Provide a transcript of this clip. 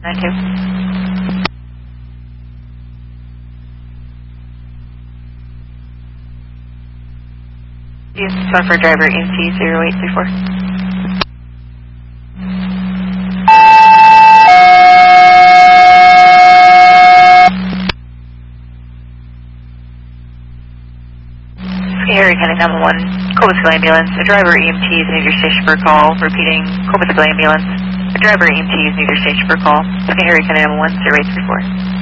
92. Use this one for driver EMT 0834. Harry County 911, Cobblestone Ambulance. A driver EMT is near your station for a call. Repeating, Cobblestone Ambulance. A driver EMT is near your station for a call. Harry County 911, 0834.